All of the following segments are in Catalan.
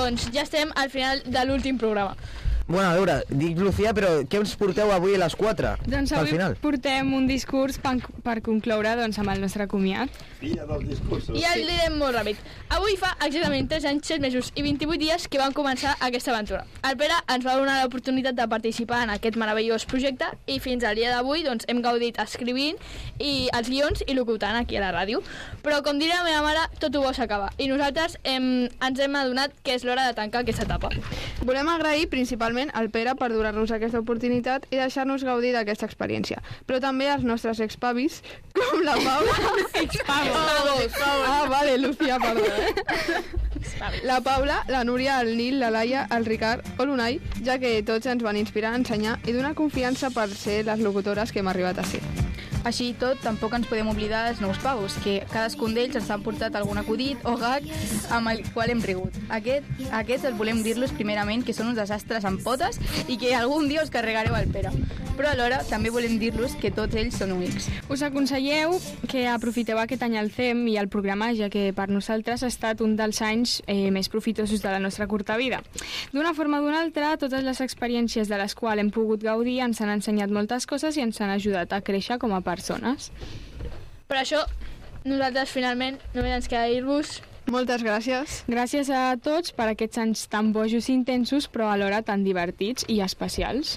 doncs ja estem al final de l'últim programa. Bueno, a veure, dic Lucía, però què ens porteu avui a les 4? Doncs avui portem un discurs per concloure doncs, amb el nostre comiat. Filla dels discursos. I el direm molt ràpid. Avui fa exactament 3 anys, 6 mesos i 28 dies que vam començar aquesta aventura. El Pere ens va donar l'oportunitat de participar en aquest meravellós projecte i fins al dia d'avui doncs, hem gaudit escrivint i els guions i locutant aquí a la ràdio. Però com diria la meva mare, tot ho bo s'acaba. I nosaltres ens hem adonat que és l'hora de tancar aquesta etapa. Volem agrair principalment al Pere per donar-nos aquesta oportunitat i deixar-nos gaudir d'aquesta experiència, però també als nostres expavis, com la Paula... Expavos. Vale, Lucía, perdó. La Paula, la Núria, el Nil, la Laia, el Ricard o l'Unai, ja que tots ens van inspirar a ensenyar i donar confiança per ser les locutores que hem arribat a ser. Així i tot, tampoc ens podem oblidar dels nous pavos, que cadascun d'ells ens han portat algun acudit o gag amb el qual hem rigut. Aquests els volem dir-los primerament que són uns desastres amb potes i que algun dia us carregareu el Pere. Però alhora també volem dir-los que tots ells són únics. Us aconselleu que aprofiteu aquest any al CEM i el programa, ja que per nosaltres ha estat un dels anys més profitosos de la nostra curta vida. D'una forma o d'una altra, totes les experiències de les quals hem pogut gaudir ens han ensenyat moltes coses i ens han ajudat a créixer com a persones. Per això, nosaltres finalment només ens queda dir-vos moltes gràcies. Gràcies a tots per aquests anys tan bojos i intensos, però alhora tan divertits i especials.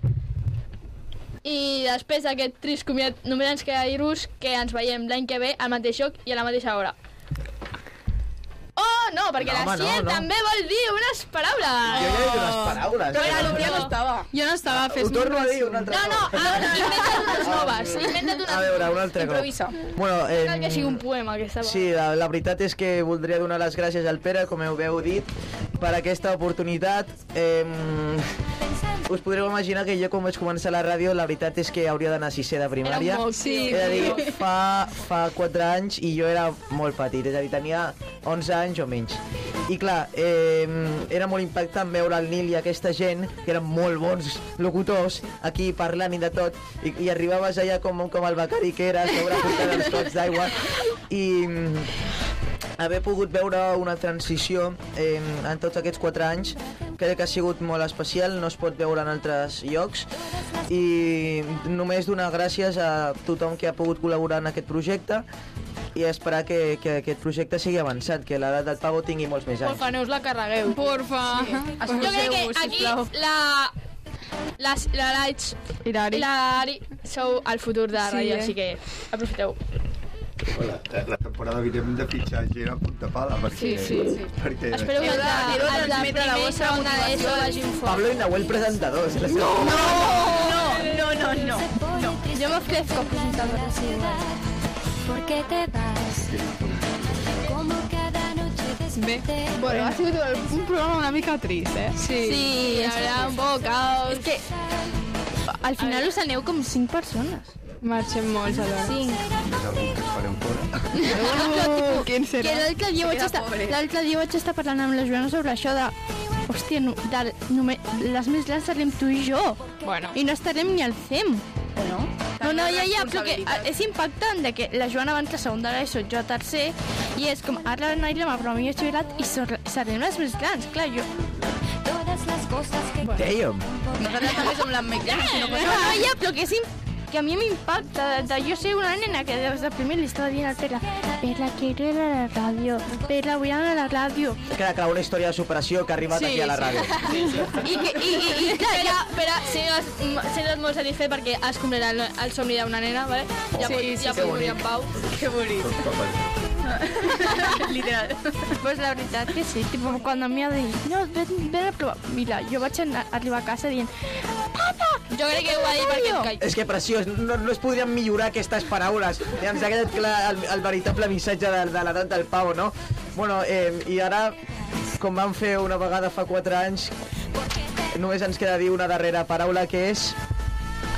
I després d'aquest trist comiat només ens queda dir-vos que ens veiem l'any que ve al mateix lloc i a la mateixa hora. Oh, no, perquè la Ciel també vol dir unes paraules. Jo ja he dit unes paraules. Però la Lucía no estava. Jo no estava, Ho torno a dir una altra inventa't unes noves. Inventa't unes... A veure, una altra improvisa. Bueno, Cal que sigui un poema aquesta. Sí, la veritat és que voldria donar les gràcies al Pere, com heu dit, per aquesta oportunitat. Us podreu imaginar que jo quan vaig començar la ràdio la veritat és que hauria d'anar a 6è de primària. Sí. És a dir, fa 4 anys i jo era molt petit, és a dir, tenia 11 anys o menys. I clar, era molt impactant veure el Nil i aquesta gent, que eren molt bons locutors, aquí parlant i de tot, i arribaves allà com el becari que era, sobre portant els cops d'aigua, i haver pogut veure una transició en tots aquests 4 anys crec que ha sigut molt especial, no es pot veure en altres llocs, i només donar gràcies a tothom que ha pogut col·laborar en aquest projecte i esperar que aquest projecte sigui avançat, que l'edat del pavo tingui molts més anys. Porfa, no us la carregueu. Porfa. Jo crec que aquí la Laich i l'Ari sou el futur de la ràdio, així que aprofiteu. La temporada vinent de fitxar gent a punta pala, perquè... perquè... Espero que els de primer i segona d'ESO vagin fort. Pablo i Nahuel presentadors. No. Yo me ofrezco presentadora. ¿Por qué te vas? Como cada noche Bé, bueno, ha sigut un programa una mica trist, Sí, la verdad, un poco caos. És que al final us aneu com 5 persones. Marxem molts alhora. 5. És algú que ens farem fora. Quin serà? Que l'altre dia vaig estar parlant amb la Joana sobre això de... Hòstia, les més grans serem tu i jo. Bueno. I no estarem ni al CEM. No, ja, però que és impactant de que la Joana va entrar a segon de l'ESO, jo a tercer, i és com, ara la Naila m'ha però mi jubilat i serem les més grans, clar, jo... todas las cosas que... Damn! Nosaltres també som les més grans. No, ja, però que a mi m'impacta de jo ser una nena que des del primer li estava dient al Pere, quiero ir a la ràdio, Pere, vull anar a la ràdio. Queda clar, una història de superació que ha arribat aquí a la ràdio. I clar, Pere, sigues molt satisfet perquè has complert el somni d'una nena, ¿vale? Ja pots morir en pau. Que bonic. Literal. Pues la veritat que sí, tipo, quan a mi ha dit, no, ven a provar. Mira, jo vaig arribar a casa dient, papa! Jo crec que ho va dir perquè et caig. És que preciós, no es podrien millorar aquestes paraules. I ens ha quedat clar el veritable missatge de l'edat del pavo, no? Bueno, i ara, com vam fer una vegada fa 4 anys, només ens queda dir una darrera paraula que és